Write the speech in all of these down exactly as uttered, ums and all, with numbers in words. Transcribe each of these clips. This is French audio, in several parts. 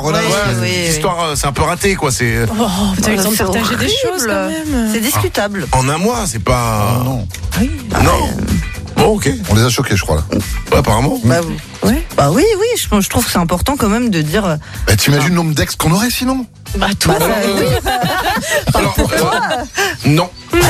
Voilà, Ouais, ouais, oui, cette oui. histoire, euh, c'est un peu raté, quoi. C'est Oh, t'as eu le temps de C'est partager des horrible. choses quand même. C'est discutable. en un mois, c'est pas. Oh, non. Non. Bon, ok. On les a choqués, je crois, là. Ouais, apparemment. Bah, Ouais. bah oui, oui, je, je trouve que c'est important quand même de dire. Bah, t'imagines le nombre d'ex qu'on aurait sinon? Bah, toi, Bah, Alors, oui. euh, alors, euh, non.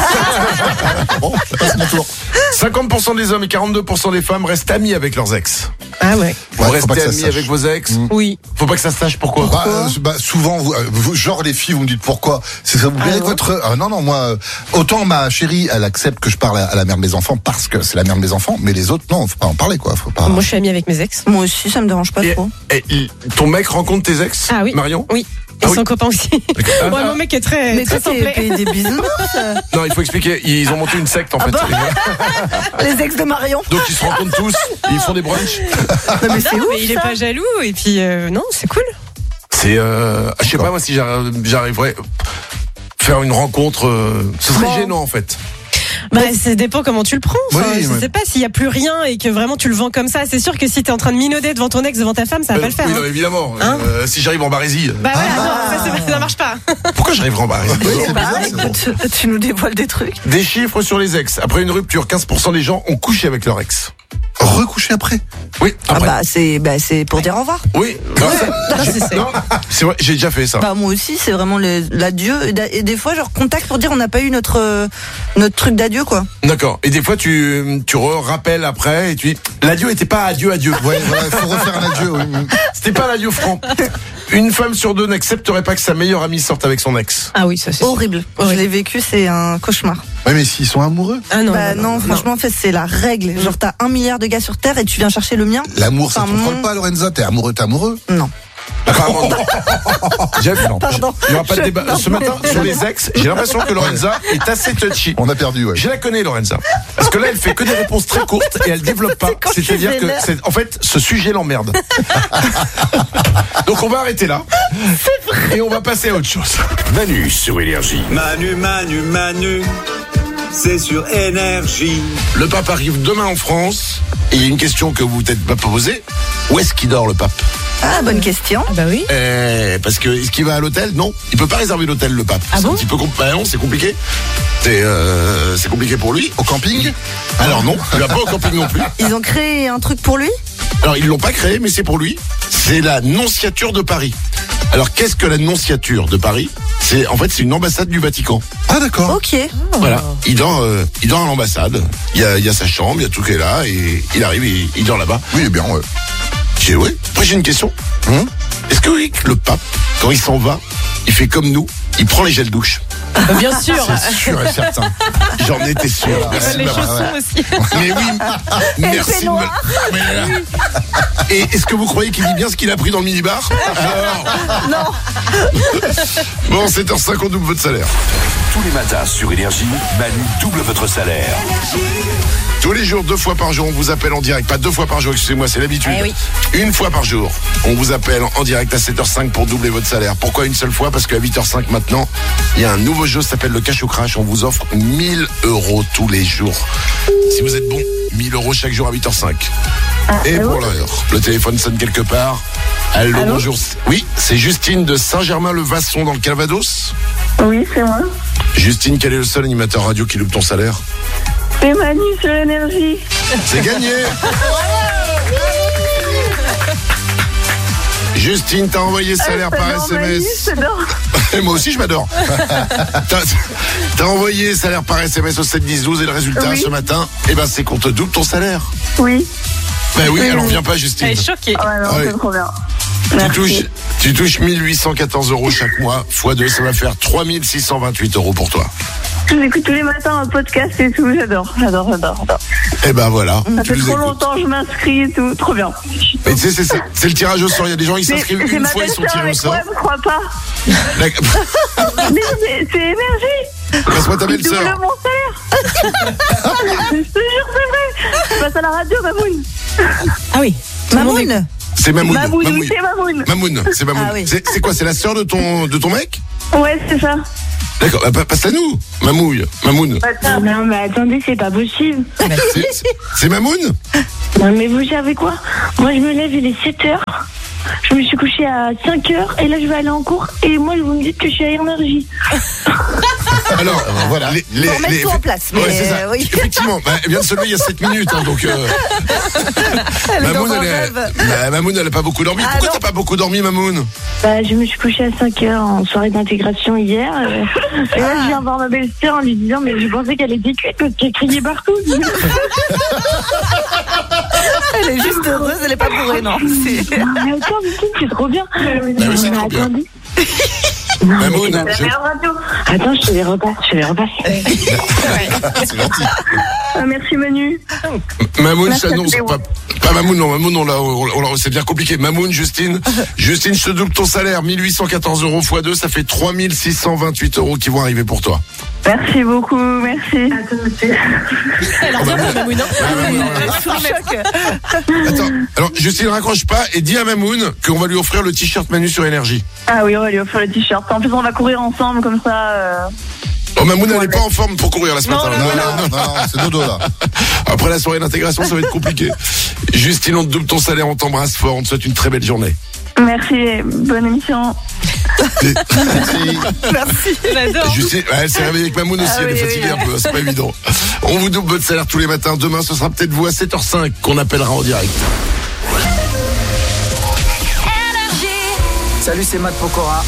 Bon, je passe mon tour. cinquante pour cent des hommes et quarante-deux pour cent des femmes restent amis avec leurs ex. Ah ouais. Vous Ouais, faut pas restez que ça se amis sache. avec vos ex. Mm. Oui. Faut pas que ça se sache, pourquoi, Bah, euh, bah, souvent, vous, euh, vous- genre les filles, vous me dites pourquoi. C'est ça, vous verrez bon votre. Ah, non, non, moi, euh, autant ma chérie, elle accepte que je parle à, à la mère de mes enfants parce que c'est la mère de mes enfants, mais les autres, non, faut pas en parler, quoi. Faut pas. Moi, je suis amie avec mes ex. Moi aussi, ça me dérange pas Et- trop. et il- ton mec rencontre tes ex, Ah oui. Marion? Oui. Et Ah oui. son copain aussi. Ah, Ouais, ah, mon mec est très, Mais très toi, simple. t'es payé des bisounours. Non, il faut expliquer. Ils ont monté une secte, en fait. Les ex de Marion. Donc, ils se rencontrent tous, et ils font des brunchs. Non, mais c'est Non, ouf. mais il est ça. pas jaloux et puis euh, non, c'est cool. C'est, euh, je sais pas, moi, si j'arri- j'arriverais faire une rencontre, euh, ce serait Bon. gênant, en fait. Bah, ça dépend comment tu le prends. Enfin, Oui, je oui. sais pas s'il y a plus rien et que vraiment tu le vends comme ça. C'est sûr que si t'es en train de minauder devant ton ex, devant ta femme, ça va Euh, pas le faire. oui, hein. non, évidemment. Hein Euh, si j'arrive en Barésie. Bah ouais, non, ça, c'est- ça marche pas. Pourquoi j'arriverai en Barésie? Je sais pas, bizarre, c'est écoute, tu nous dévoiles des trucs. Des chiffres sur les ex. Après une rupture, quinze pour cent des gens ont couché avec leur ex. Recoucher après. Oui, Ah après. bah c'est bah, c'est pour dire au revoir. Oui. Non, ça- Non, c'est- c'est- non, c'est vrai, j'ai déjà fait ça. Bah moi aussi, c'est vraiment le- l'adieu. Et da- Et des fois, genre contact pour dire on n'a pas eu notre euh, notre truc d'adieu quoi. D'accord. Et des fois, tu, tu re- rappelles après et tu dis, l'adieu était pas adieu, adieu. Ouais, voilà, faut refaire un adieu, oui. C'était pas l'adieu franc. Une femme sur deux n'accepterait pas que sa meilleure amie sorte avec son ex. Ah oui, ça c'est sûr. Horrible. Je Horrible. l'ai vécu, c'est un cauchemar. Ouais, mais s'ils sont amoureux, Ah non. bah non, franchement, en fait, c'est la règle. Genre t'as un milliard de gars sur terre et tu viens chercher le mien. l'amour, ça Enfin, ne contrôle mon- pas, Lorenza. T'es amoureux, t'es amoureux. Non. Apparemment. Jeff, Pardon. il n'y aura pas de Je- débat. Ce matin, sur les ex, j'ai l'impression que Lorenza est assez touchy. On a perdu, ouais. Je la connais, Lorenza. Parce que là, elle fait que des réponses très courtes et elle développe pas. C'est quand je suis C'est-à-dire que, vénère. c'est, en fait, ce sujet l'emmerde. Donc on va arrêter là. Et on va passer à autre chose. Manu sur Énergie. Manu, Manu, Manu, c'est sur Énergie. Le pape arrive demain en France. Et il y a une question que vous vous peut-être pas posée. Où est-ce qu'il dort, le pape? Ah, bonne question. Ah bah oui. Euh, parce que est-ce qu'il va à l'hôtel? Non, il peut pas réserver l'hôtel, le pape. Ah c'est bon un petit peu compl- bah non, c'est compliqué. C'est euh, c'est compliqué pour lui. Au camping? Alors non, il va pas au camping non plus. Ils ont créé un truc pour lui. Alors ils l'ont pas créé, mais c'est pour lui. C'est la nonciature de Paris. Alors qu'est-ce que la nonciature de Paris? C'est en fait c'est une ambassade du Vatican. Ah, d'accord. Ok. Voilà, il dort, euh, il dort à l'ambassade. Il y a, il y a sa chambre, il y a tout qui est là et il arrive, et il dort là-bas. Oui, bien, ouais. J'ai ouais. Après j'ai une question. Hum Est-ce que oui, que le pape, quand il s'en va, il fait comme nous, il prend les gels douche? Bah, bien sûr. C'est sûr et certain. J'en étais sûr. Merci de Les m'avoir- chaussons aussi. Mais oui, merci. de me- Mais là- Et est-ce que vous croyez qu'il dit bien ce qu'il a pris dans le minibar? Alors Non. Bon, sept heures cinq, on double votre salaire. Tous les matins sur Énergie, Manu double votre salaire. Tous les jours, deux fois par jour, on vous appelle en direct. Pas deux fois par jour, excusez-moi, c'est l'habitude. Eh oui. Une fois par jour, on vous appelle en direct à sept heures cinq pour doubler votre salaire. Pourquoi une seule fois? Parce qu'à huit heures cinq maintenant, il y a un nouveau jeu, ça s'appelle le Cash ou Crash. On vous offre mille euros tous les jours. Si vous êtes bon, mille euros chaque jour à huit heures cinq. Et pour l'heure, le téléphone sonne quelque part. Allô, Allô bonjour. Oui, c'est Justine de Saint-Germain-le-Vasson dans le Calvados. Oui, c'est moi. Justine, quel est le seul animateur radio qui loupe ton salaire? C'est Manu sur Énergie. C'est gagné. Justine, t'as envoyé salaire par S M Manu, S. j'adore. Et moi aussi, je m'adore. T'as, t'as envoyé salaire par S M S au sept dix douze et le résultat Oui. ce matin, eh ben, c'est qu'on te double ton salaire. Oui. Ben oui, Oui, alors oui. viens pas, Elle Justine. est choquée. Ah ouais, non, Ouais. c'est trop bien. Tu Merci. touches, tu touches mille huit cent quatorze euros chaque mois, fois deux, ça va faire trois mille six cent vingt-huit euros pour toi. Je vous écoute tous les matins un podcast et tout. J'adore, j'adore, j'adore. j'adore. Eh ben voilà. Ça tu fait nous trop écoutes. longtemps que je m'inscris et tout. Trop bien. Mais tu sais, c'est ça. C'est le tirage au sort. Il y a des gens, ils Mais s'inscrivent j'ai une ma fois, ils sont belle-sœur tirés au avec sort. moi, je crois pas. D'accord. Mais c'est c'est Énergie. Passe-moi ta Double belle-sœur. mon salaire. Je te jure, c'est vrai. Je passe à la radio, Mamoun. Ah oui. Mamoun. C'est Mamoun. Mamoun, Mamoun. oui, c'est Mamoun. Mamoun, c'est Mamoun. Ah oui. C'est, c'est quoi? C'est la sœur de ton, de ton mec? Ouais, c'est ça. D'accord, bah, passe à nous. Mamouille, Mamoun. Non, mais attendez, c'est pas possible. C'est, c'est, c'est Mamoun? Non, mais vous savez quoi? Moi, je me lève, il est sept heures. je me suis couchée à cinq heures et là je vais aller en cours et moi vous me dites que je suis à énergie. Alors, voilà. Les, les, Pour mettre les- tout en place. Mais Ouais, c'est ça. euh, oui. Effectivement, bah, elle vient de se lever il y a sept minutes, hein, donc. Euh... Elle est dans Mamoun, un elle, est- rêve. bah, Mamoun, elle a pas beaucoup dormi. Ah, Pourquoi non. t'as pas beaucoup dormi, Mamoun? Bah, je me suis couchée à cinq heures en soirée d'intégration hier. euh, et là je viens voir ma belle-sœur en lui disant mais je pensais qu'elle était cuite parce qu'elle criait partout. Elle est juste heureuse, elle est pas bourrée, non. C'est- Mais attends, mais c'est trop bien. oui, c'est Mais trop bien. attendez. Non, mais Mamoun, c'est pas la je- meilleure radio. Attends, je te les repasse, je te les repasse. C'est gentil. Ah, merci Manu. Mamoun, Merci je t'annonce. à tous Pas, pas Mamoun, non, Mamoun, on l'a, on, on- c'est bien compliqué. Mamoun, Justine. Justine, je te double ton salaire. mille huit cent quatorze euros fois deux, ça fait trois mille six cent vingt-huit euros qui vont arriver pour toi. Merci beaucoup, merci. Elle revient pas, Mamoun, hein. Sous le choc. Attends, alors, Justine, raccroche pas et dis à Mamoun qu'on va lui offrir le t-shirt Manu sur Énergie. Ah oui, on va lui offrir le t-shirt. En plus, on va courir ensemble comme ça. euh. Oh, Mamoun, elle est pas en forme pour courir là ce matin. non, Non, non, non, non, c'est dodo là. Après la soirée d'intégration, ça va être compliqué. Justine, on te double ton salaire, on t'embrasse fort, on te souhaite une très belle journée. Merci, bonne émission. Merci. Merci. J'adore. Justine, ouais, elle s'est réveillée avec Mamoun aussi, Ah elle est oui, fatiguée oui. un peu, c'est pas évident. On vous double votre salaire tous les matins. Demain, ce sera peut-être vous à sept heures cinq qu'on appellera en direct. Salut, c'est Matt Pokora.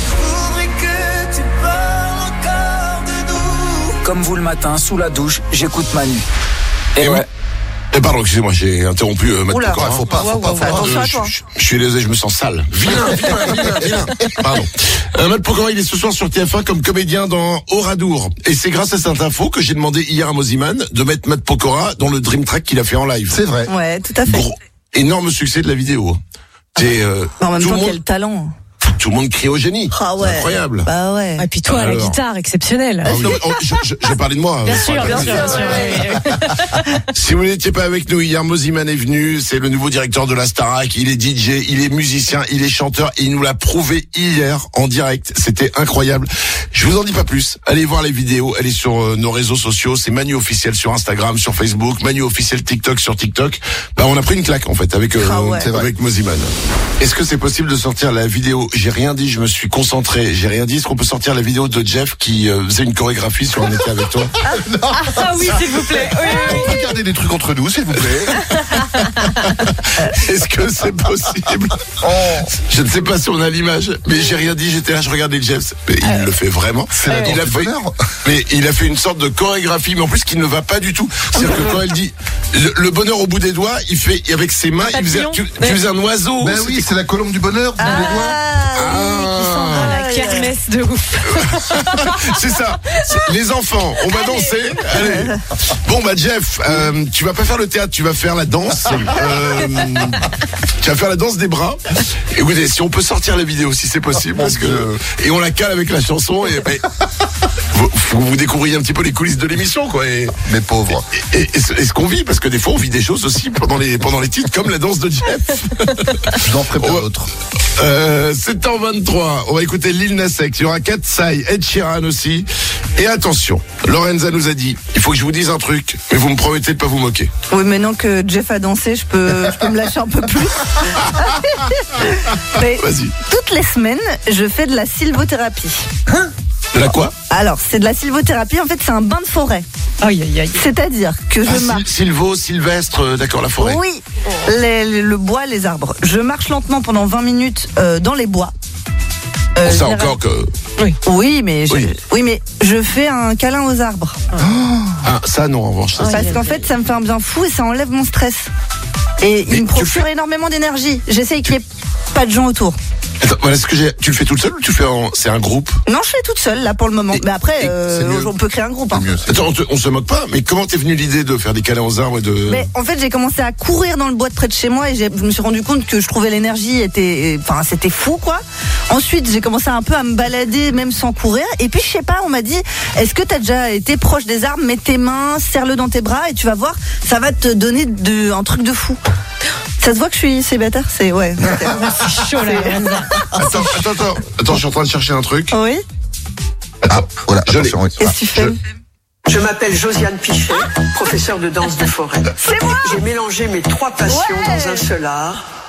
Comme vous le matin, sous la douche, j'écoute Manu. Et Et ouais. ouais. Et pardon, excusez-moi, j'ai interrompu euh, Matt Oula. Pokora. Faut pas, faut pas, faut Fais pas. attention à je, toi. je- je suis désolé, je me sens sale. Vilain, vilain, vilain, vilain. Pardon. Euh, Matt Pokora, il est ce soir sur T F un comme comédien dans Oradour. Et c'est grâce à cette info que j'ai demandé hier à Moziman de mettre Matt Pokora dans le Dream Track qu'il a fait en live. C'est vrai. Ouais, tout à fait. Gros, énorme succès de la vidéo. C'est euh, En même tout, temps, le monde, quel talent. tout le monde crie au génie. Ah ouais. C'est incroyable. Bah ouais. Et puis toi, la Alors. guitare, exceptionnelle. Ah oui, non, mais, oh, je, je, je parlais de moi. Bien euh, sûr, enfin, bien comme sûr, ça. bien sûr. ouais, ouais. Si vous n'étiez pas avec nous hier, Moziman est venu, c'est le nouveau directeur de la Starac, il est D J, il est musicien, il est chanteur, et il nous l'a prouvé hier en direct, c'était incroyable. Je vous en dis pas plus, allez voir les vidéos, elle est sur euh, nos réseaux sociaux, c'est Manu officiel sur Instagram, sur Facebook, Manu officiel TikTok sur TikTok. Bah on a pris une claque en fait avec euh, Ah ouais. c'est vrai, avec Moziman. Est-ce que c'est possible de sortir la vidéo? J'ai rien dit, je me suis concentré, j'ai rien dit. Est-ce qu'on peut sortir la vidéo de Jeff qui euh, faisait une chorégraphie sur un été avec toi? Ah oui, s'il vous plaît. Oui, oui, On peut garder des trucs entre nous, s'il vous plaît. Est-ce que c'est possible? Je ne sais pas si on a l'image, mais j'ai rien dit, j'étais là, je regardais Jeff. Mais il le fait vraiment. C'est la danse il a du fait, bonheur. mais il a fait une sorte de chorégraphie, mais en plus qui ne va pas du tout. C'est-à-dire que quand elle dit le, le bonheur au bout des doigts, il fait avec ses mains, il faisait, tu, tu faisais un oiseau. Ben oui, c'est la colombe du bonheur. Ah, les doigts. oui, qui s'en va, La kermesse de ouf. C'est ça. C'est- Les enfants, on va danser. Allez. Bon bah Jeff, euh, tu vas pas faire le théâtre, tu vas faire la danse. Euh, tu vas faire la danse des bras. Écoutez, si on peut sortir la vidéo, si c'est possible, parce que et on la cale avec la chanson et, et vous, faut que vous découvriez un petit peu les coulisses de l'émission, quoi. Et, Mes pauvres. et, et ce et ce qu'on vit, parce que des fois on vit des choses aussi pendant les pendant les titres, comme la danse de Jeff. Je n'en ferai pas On va- d'autres. Euh, sept heures vingt-trois, on va écouter Lil Nas X, il y aura Katsai, Ed Sheeran aussi. Et attention, Lorenza nous a dit, il faut que je vous dise un truc, mais vous me promettez de pas vous moquer. Oui, maintenant que Jeff a dansé, je peux, je peux me lâcher un peu plus. Mais Vas-y. toutes les semaines, je fais de la sylvothérapie. De la quoi? Alors, c'est de la sylvothérapie, en fait, c'est un bain de forêt. Aïe, aïe, aïe. C'est-à-dire que je Ah, marche. Syl- Sylvo, Sylvestre, euh, d'accord, la forêt. Oui, les- les- le bois, les arbres. Je marche lentement pendant vingt minutes euh, dans les bois. Euh, Bon, ça général- encore que... Oui, mais je, Oui. oui, mais je fais un câlin aux arbres. Ah, ça non, en revanche. Ça, Parce qu'en fait, ça me fait un bien fou et ça enlève mon stress. Et Mais il me tu procure fais- énormément d'énergie. J'essaye qu'il n'y ait pas de gens autour. Attends, voilà ce que j'ai. Tu le fais toute seule ou tu fais en... C'est un groupe? Non, je fais toute seule là pour le moment. Et- mais après, et euh, c'est mieux. on peut créer un groupe. C'est hein. mieux, c'est Attends, on, te- on se moque pas, mais comment t'es venue l'idée de faire des câlins aux arbres et de... Mais en fait, j'ai commencé à courir dans le bois de près de chez moi et j'ai- je me suis rendu compte que je trouvais l'énergie était, enfin, c'était fou quoi. Ensuite, j'ai commencé un peu à me balader même sans courir. Et puis, je sais pas, on m'a dit, est-ce que t'as déjà été proche des arbres? Mets tes mains, serre-le dans tes bras et tu vas voir, ça va te donner de, un truc de fou. Ça se voit que je suis célibataire, c'est ouais. C'est chaud là, Lorenza. Attends, attends, attends, attends, je suis en train de chercher un truc. Oui. Ah, voilà, Je l'ai. attention, oui. Qu'est-ce que tu fais? Je m'appelle Josiane Pichet, professeure de danse de forêt. C'est moi. J'ai mélangé mes trois passions Ouais. dans un seul art,